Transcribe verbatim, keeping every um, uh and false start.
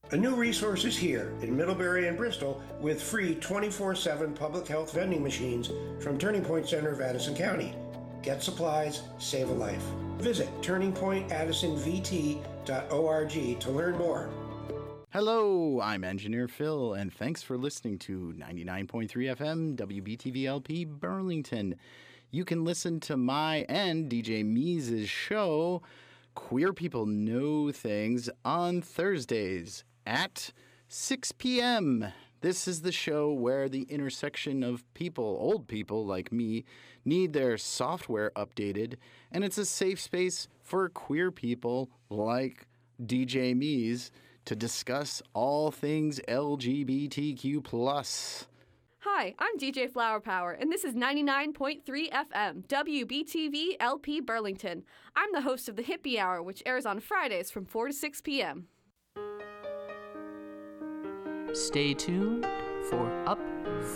A new resource is here in Middlebury and Bristol with free twenty-four seven public health vending machines from Turning Point Center of Addison County. Get supplies, save a life. Visit turning point addison v t dot org to learn more. Hello, I'm Engineer Phil, and thanks for listening to ninety-nine point three F M W B T V L P Burlington. You can listen to my and D J Meese's show, Queer People Know Things, on Thursdays at six p.m. This is the show where the intersection of people, old people like me, need their software updated, and it's a safe space for queer people like D J Meese to discuss all things L G B T Q plus. Hi, I'm D J Flower Power, and this is ninety-nine point three F M, W B T V L P Burlington. I'm the host of the Hippie Hour, which airs on Fridays from four to six p.m. Stay tuned for Up